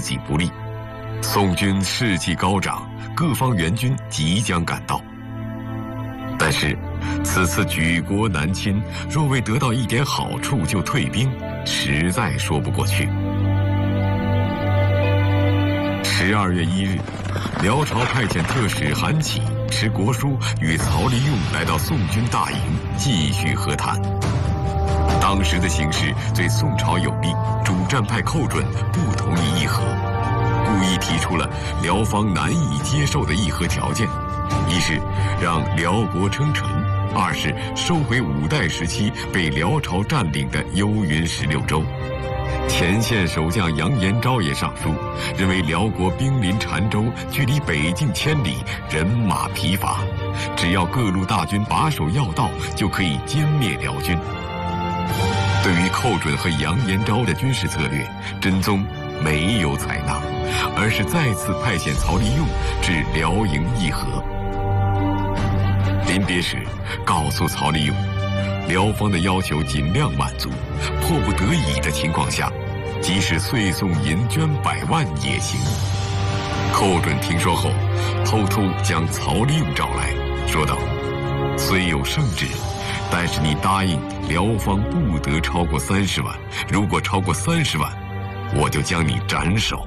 己不利。宋军士气高涨，各方援军即将赶到。但是，此次举国南侵，若未得到一点好处就退兵，实在说不过去。12月1日，辽朝派遣特使韩琦持国书与曹利用来到宋军大营，继续和谈。当时的形势对宋朝有利，主战派寇准不同意议和，故意提出了辽方难以接受的议和条件：一是让辽国称臣，二是收回五代时期被辽朝占领的幽云16州。前线守将杨延昭也上书，认为辽国兵临澶州，距离北境1000里，人马疲乏，只要各路大军把守要道，就可以歼灭辽军。对于寇准和杨延昭的军事策略，真宗没有采纳，而是再次派遣曹利用至辽营议和。临别时，告诉曹利用，辽方的要求尽量满足，迫不得已的情况下，即使岁送银绢100万也行。寇准听说后，偷偷将曹利用找来，说道：“虽有圣旨，但是你答应辽方不得超过30万，如果超过30万，我就将你斩首。”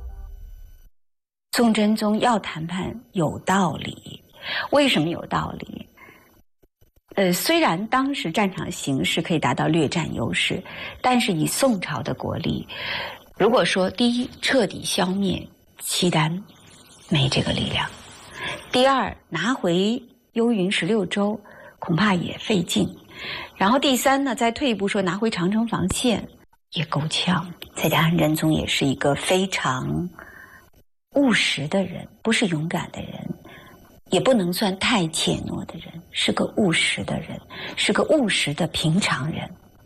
宋真宗要谈判有道理，为什么有道理？虽然当时战场形势可以达到略占优势，但是以宋朝的国力，如果说第一彻底消灭契丹，没这个力量；第二拿回幽云16州，恐怕也费劲；然后第三呢，再退一步说拿回长城防线也够呛。再加上仁宗也是一个非常务实的人，不是勇敢的人，也不能算太怯懦的人，是个务实的人，是个务实的平常人。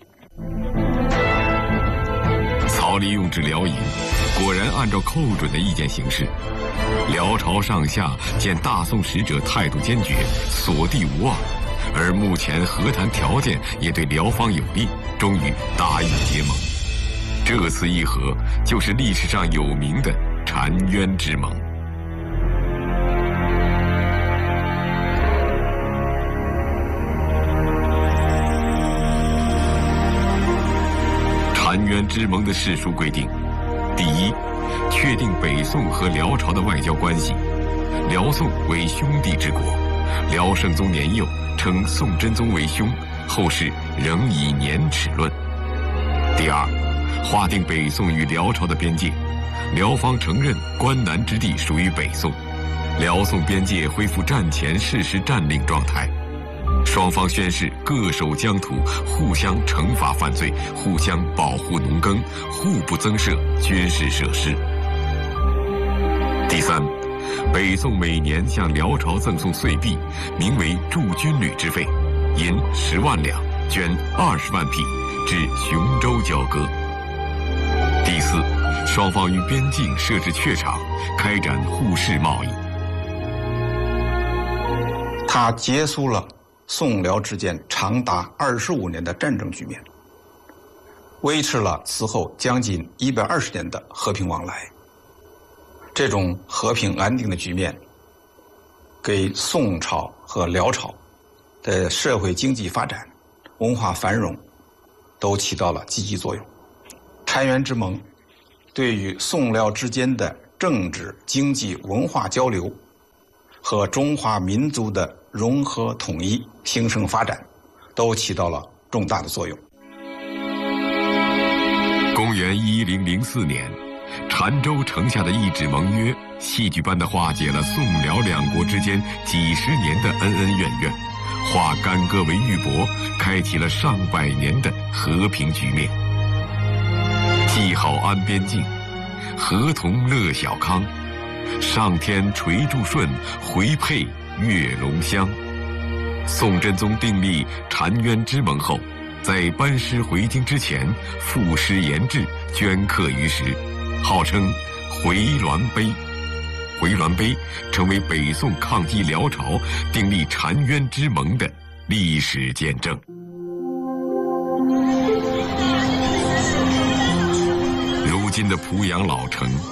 曹利用至辽营，果然按照寇准的意见行事。辽朝上下见大宋使者态度坚决，所地无望，而目前和谈条件也对辽方有利，终于答应结盟。这次议和就是历史上有名的澶渊之盟。澶渊之盟的誓书规定：第一，确定北宋和辽朝的外交关系，辽宋为兄弟之国，辽圣宗年幼，称宋真宗为兄，后世仍以年齿论。第二，划定北宋与辽朝的边界，辽方承认关南之地属于北宋，辽宋边界恢复战前事实占领状态。双方宣誓各守疆土，互相惩罚犯罪，互相保护农耕，互不增设军事设施。第三，北宋每年向辽朝赠送岁币，名为驻军旅之费，银10万两，绢20万匹，至雄州交割。第四，双方于边境设置榷场，开展互市贸易。 它结束了宋辽之间长达25年的战争局面，维持了此后将近120年的和平往来。这种和平安定的局面，给宋朝和辽朝的社会经济发展、文化繁荣都起到了积极作用。澶渊之盟对于宋辽之间的政治、经济、文化交流和中华民族的融合统一、兴盛发展，都起到了重大的作用。 公元1004年，澶州城下的一纸盟约，戏剧般地化解了宋辽两国之间几十年的恩恩怨怨，化干戈为玉帛，开启了上百年的和平局面。系好安边境，合同乐小康，上天垂祝顺，回配月龙香。宋真宗订立澶渊之盟后，在班师回京之前，赋诗言志，镌刻于石，号称回銮碑。回銮碑成为北宋抗击辽朝、订立澶渊之盟的历史见证。如今的濮阳老城